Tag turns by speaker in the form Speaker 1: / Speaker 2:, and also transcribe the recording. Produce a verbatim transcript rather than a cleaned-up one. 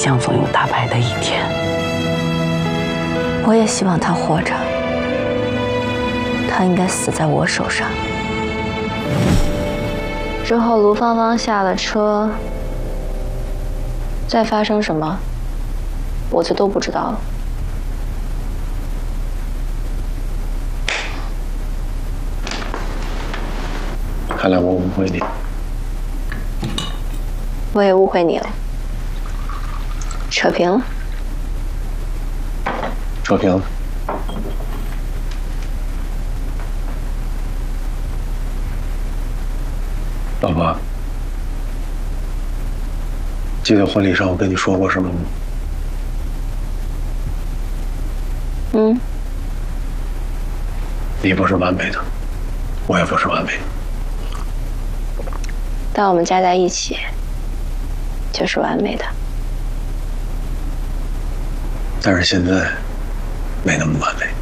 Speaker 1: 向总有大白的一天。
Speaker 2: 我也希望他活着，他应该死在我手上。之后，卢芳芳下了车，再发生什么，我就都不知道了。
Speaker 3: 看来我误会你，
Speaker 2: 我也误会你了。扯平了，
Speaker 3: 扯平了。老婆，记得婚礼上我跟你说过什么吗？
Speaker 2: 嗯，
Speaker 3: 你不是完美的，我也不是完美的。
Speaker 2: 但我们加在一起就是完美的。
Speaker 3: 但是现在没那么完美。